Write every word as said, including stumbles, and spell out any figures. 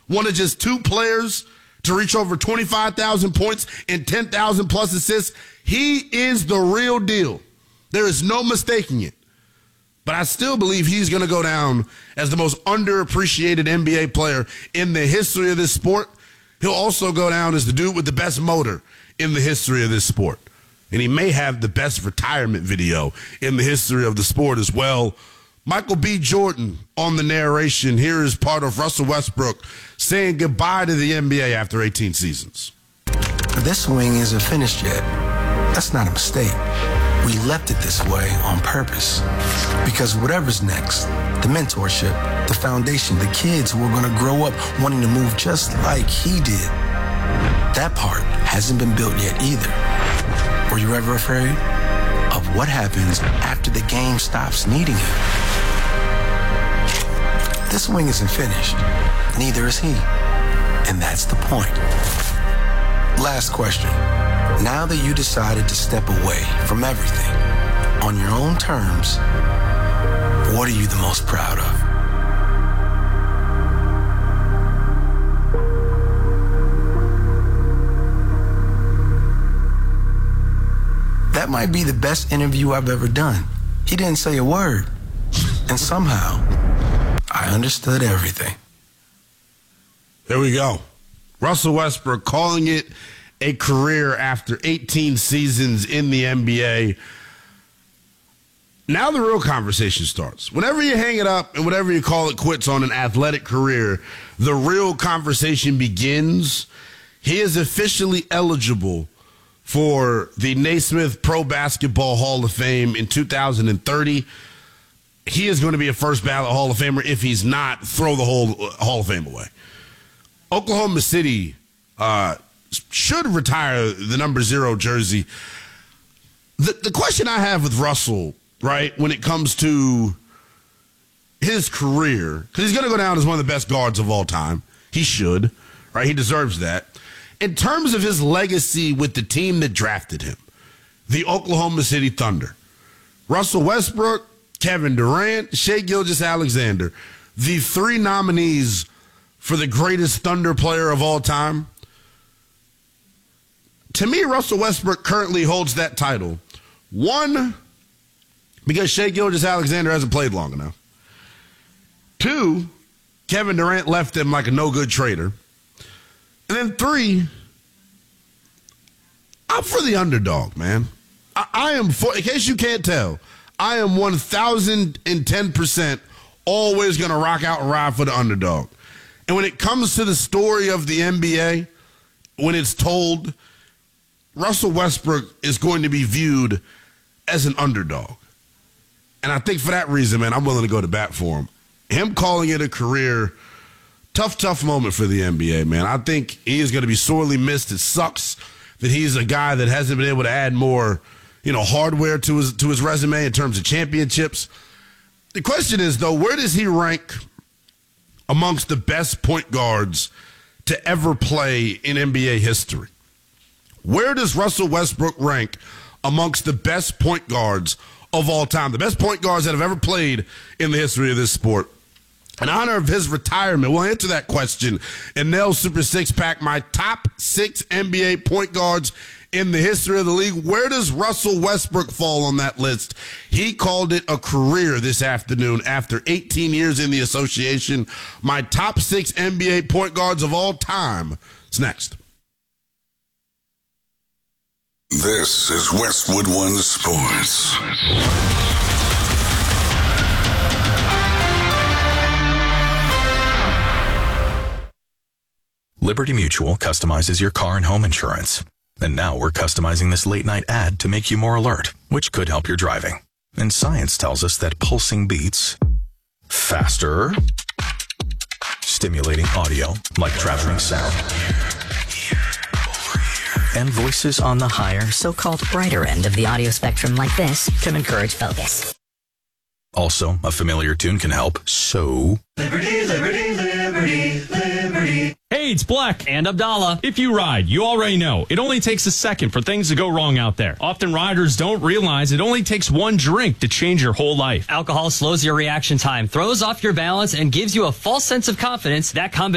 one of just two players to reach over twenty-five thousand points and ten thousand plus assists. He is the real deal. There is no mistaking it. But I still believe he's going to go down as the most underappreciated N B A player in the history of this sport. He'll also go down as the dude with the best motor in the history of this sport. And he may have the best retirement video in the history of the sport as well. Michael B. Jordan on the narration. Here is part of Russell Westbrook saying goodbye to the N B A after eighteen seasons. This swing isn't finished yet. That's not a mistake. We left it this way on purpose. Because whatever's next, the mentorship, the foundation, the kids who are going to grow up wanting to move just like he did, that part hasn't been built yet either. Were you ever afraid of what happens after the game stops needing it? This swing isn't finished. Neither is he. And that's the point. Last question. Now that you decided to step away from everything on your own terms, what are you the most proud of? That might be the best interview I've ever done. He didn't say a word. And somehow, I understood everything. There we go. Russell Westbrook calling it a career after eighteen seasons in the N B A. Now the real conversation starts. Whenever you hang it up and whenever you call it quits on an athletic career, the real conversation begins. He is officially eligible for the Naismith Pro Basketball Hall of Fame in two thousand thirty. He is going to be a first ballot Hall of Famer. If he's not, throw the whole Hall of Fame away. Oklahoma City uh, should retire the number zero jersey. The, the question I have with Russell, right, when it comes to his career, because he's going to go down as one of the best guards of all time. He should, right? He deserves that. In terms of his legacy with the team that drafted him, the Oklahoma City Thunder, Russell Westbrook, Kevin Durant, Shai Gilgeous-Alexander, the three nominees for the greatest Thunder player of all time. To me, Russell Westbrook currently holds that title. One, because Shai Gilgeous-Alexander hasn't played long enough. Two, Kevin Durant left him like a no-good trader. And then three, I'm for the underdog, man. I, I am for, in case you can't tell, I am one thousand ten percent always going to rock out and ride for the underdog. And when it comes to the story of the N B A, when it's told, Russell Westbrook is going to be viewed as an underdog. And I think for that reason, man, I'm willing to go to bat for him. Him calling it a career, tough, tough moment for the N B A, man. I think he is going to be sorely missed. It sucks that he's a guy that hasn't been able to add more, you know, hardware to his to his resume in terms of championships. The question is, though, where does he rank amongst the best point guards to ever play in N B A history? Where does Russell Westbrook rank amongst the best point guards of all time, the best point guards that have ever played in the history of this sport? In honor of his retirement, we'll answer that question in Nell's Super Six Pack, my top six N B A point guards in the history of the league. Where does Russell Westbrook fall on that list? He called it a career this afternoon after eighteen years in the association. My top six N B A point guards of all time. It's next. This is Westwood One Sports. Liberty Mutual customizes your car and home insurance. And now we're customizing this late night ad to make you more alert, which could help your driving. And science tells us that pulsing beats faster, stimulating audio like traveling sound, and voices on the higher, so-called brighter end of the audio spectrum like this can encourage focus. Also, a familiar tune can help. So, Liberty, liberty, liberty, liberty. Hey, it's Black and Abdallah. If you ride, you already know it only takes a second for things to go wrong out there. Often riders don't realize it only takes one drink to change your whole life. Alcohol slows your reaction time, throws off your balance, and gives you a false sense of confidence. That combination